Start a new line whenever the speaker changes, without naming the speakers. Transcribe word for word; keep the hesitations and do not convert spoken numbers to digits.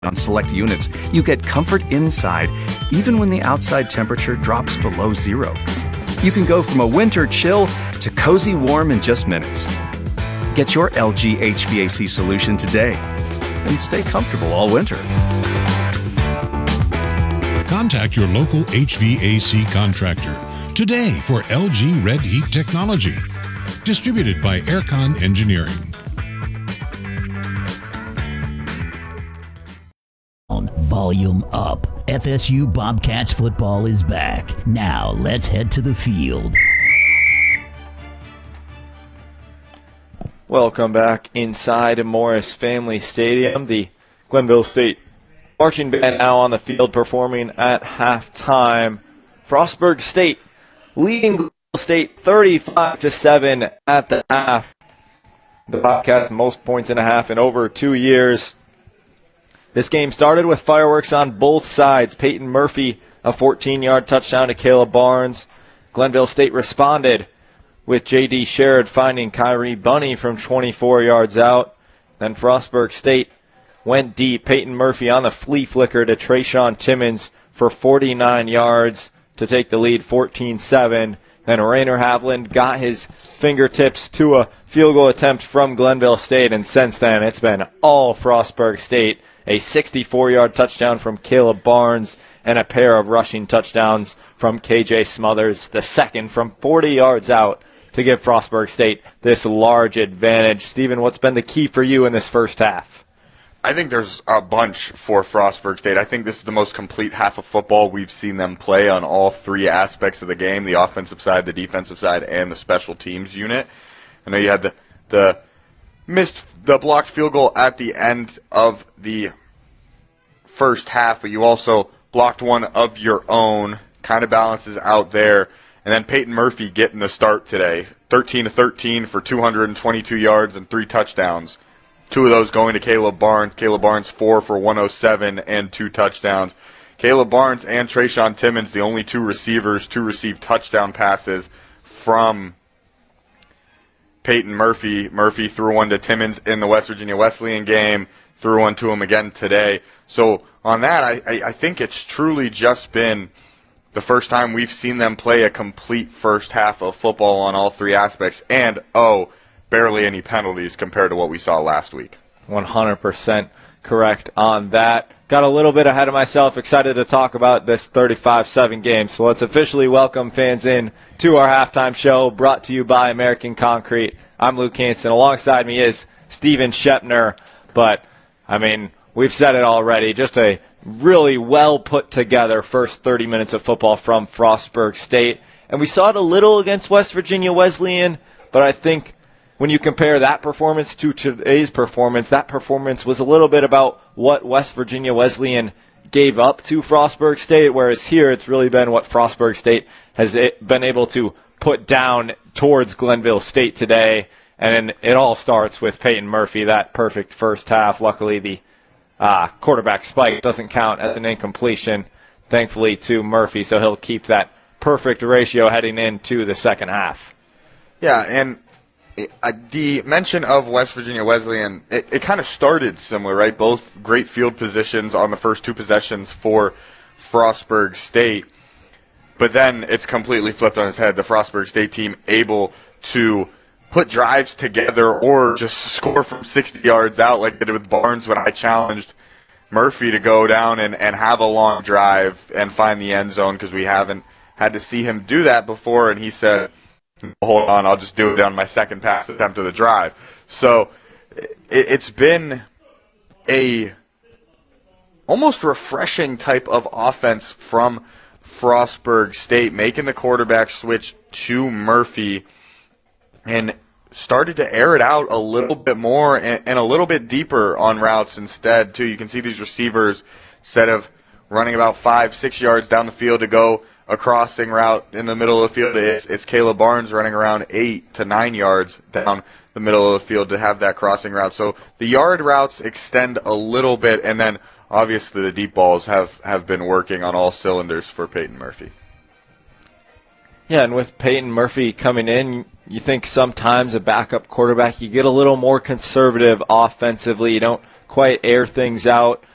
On select units, you get comfort inside, even when the outside temperature drops below zero. You can go from a winter chill to cozy warm in just minutes. Get your L G H V A C solution today and stay comfortable all winter.
Contact your local H V A C contractor today for L G Red Heat Technology. Distributed by Aircon Engineering.
Volume up. F S U Bobcats football is back. Now let's head to the field.
Welcome back inside Morris Family Stadium. The Glenville State marching band now on the field performing at halftime. Frostburg State leading Glenville State thirty-five to seven at the half. The Bobcats most points in a half in over two years. This game started with fireworks on both sides. Peyton Murphy, a fourteen-yard touchdown to Caleb Barnes. Glenville State responded with J D Sherrod finding Kyrie Bunny from twenty-four yards out. Then Frostburg State went deep. Peyton Murphy on the flea flicker to Trayshawn Timmons for forty-nine yards to take the lead fourteen seven. Then Rainer Havland got his fingertips to a field goal attempt from Glenville State, and since then it's been all Frostburg State. A sixty-four-yard touchdown from Caleb Barnes and a pair of rushing touchdowns from K J Smothers, the second from forty yards out to give Frostburg State this large advantage. Stephen, what's been the key for you in this first half?
I think there's a bunch for Frostburg State. I think this is the most complete half of football we've seen them play on all three aspects of the game, the offensive side, the defensive side, and the special teams unit. I know you had the, the missed the blocked field goal at the end of the first half, but you also blocked one of your own, kind of balances out there. And then Peyton Murphy getting the start today, thirteen to thirteen for two hundred twenty-two yards and three touchdowns. Two of those going to Caleb Barnes. Caleb Barnes four for one oh seven and two touchdowns. Caleb Barnes and Trayshawn Timmons, the only two receivers to receive touchdown passes from Peyton Murphy. Murphy threw one to Timmons in the West Virginia Wesleyan game, threw one to him again today. So on that, I, I, I think it's truly just been the first time we've seen them play a complete first half of football on all three aspects, and, oh, barely any penalties compared to what we saw last week.
one hundred percent correct on that. Got a little bit ahead of myself, excited to talk about this thirty-five seven game. So let's officially welcome fans in to our halftime show brought to you by American Concrete. I'm Luke Hanson. Alongside me is Steven Shepner. But, I mean, we've said it already. Just a really well put together first thirty minutes of football from Frostburg State. And we saw it a little against West Virginia Wesleyan, but I think when you compare that performance to today's performance, that performance was a little bit about what West Virginia Wesleyan gave up to Frostburg State, whereas here it's really been what Frostburg State has been able to put down towards Glenville State today. And it all starts with Peyton Murphy, that perfect first half. Luckily, the uh, quarterback spike doesn't count as an incompletion, thankfully, to Murphy, so he'll keep that perfect ratio heading into the second half.
Yeah, and the mention of West Virginia Wesleyan, it, it kind of started similar, right? Both great field positions on the first two possessions for Frostburg State. But then it's completely flipped on its head. The Frostburg State team able to put drives together or just score from sixty yards out like they did with Barnes when I challenged Murphy to go down and, and have a long drive and find the end zone, because we haven't had to see him do that before. And he said, hold on, I'll just do it on my second pass attempt of the drive. So it, it's been a almost refreshing type of offense from Frostburg State, making the quarterback switch to Murphy and started to air it out a little bit more and, and a little bit deeper on routes instead, too. You can see these receivers, instead of running about five, six yards down the field to go a crossing route in the middle of the field, it's, it's Caleb Barnes running around eight to nine yards down the middle of the field to have that crossing route. So the yard routes extend a little bit, and then obviously the deep balls have, have been working on all cylinders for Peyton Murphy.
Yeah, and with Peyton Murphy coming in, you think sometimes a backup quarterback, you get a little more conservative offensively. You don't quite air things out